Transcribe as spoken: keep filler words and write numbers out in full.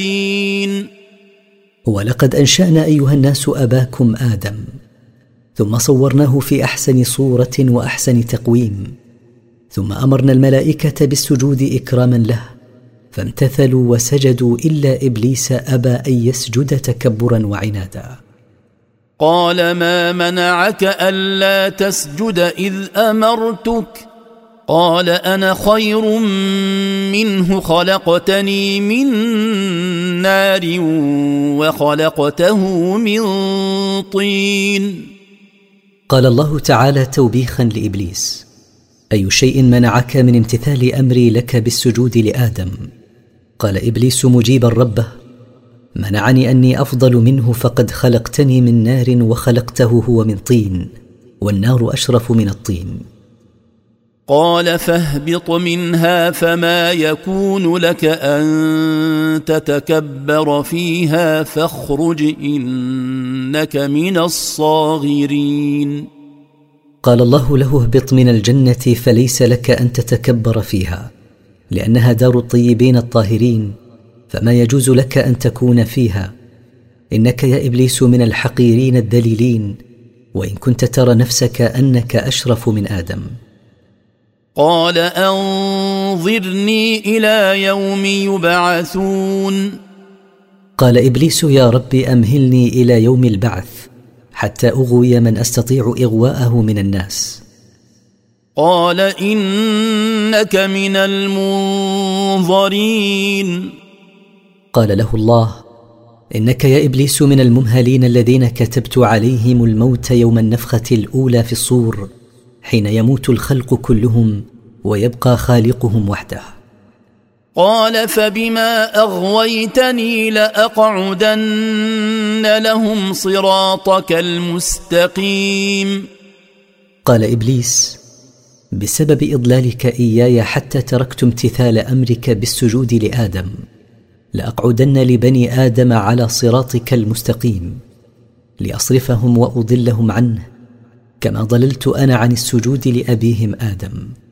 ولقد أنشأنا أيها الناس أباكم آدم ثم صورناه في أحسن صورة وأحسن تقويم، ثم أمرنا الملائكة بالسجود إكراما له فامتثلوا وسجدوا إلا إبليس أبى أن يسجد تكبرا وعنادا. قال ما منعك ألا تسجد إذ أمرتك؟ قال أنا خير منه خلقتني من نار وخلقته من طين. قال الله تعالى توبيخا لإبليس: أي شيء منعك من امتثال أمري لك بالسجود لآدم؟ قال إبليس مجيبا ربه: منعني أني أفضل منه فقد خلقتني من نار وخلقته هو من طين، والنار أشرف من الطين. قال فاهبط منها فما يكون لك أن تتكبر فيها فاخرج إنك من الصاغرين. قال الله له: اهبط من الجنة فليس لك أن تتكبر فيها، لأنها دار الطيبين الطاهرين، فما يجوز لك أن تكون فيها. إنك يا إبليس من الحقيرين الدليلين، وإن كنت ترى نفسك أنك أشرف من آدم. قال أنظرني إلى يوم يبعثون. قال إبليس: يا رب أمهلني إلى يوم البعث حتى أغوي من أستطيع إغواءه من الناس. قال إنك من المنظرين. قال له الله: إنك يا إبليس من الممهلين الذين كتبت عليهم الموت يوم النفخة الأولى في الصور، حين يموت الخلق كلهم ويبقى خالقهم وحده. قال فبما أغويتني لأقعدن لهم صراطك المستقيم. قال إبليس: بسبب إضلالك إياي حتى تركت امتثال أمرك بالسجود لآدم لأقعدن لبني آدم على صراطك المستقيم لأصرفهم وأضلهم عنه كما ضللت أنا عن السجود لأبيهم آدم.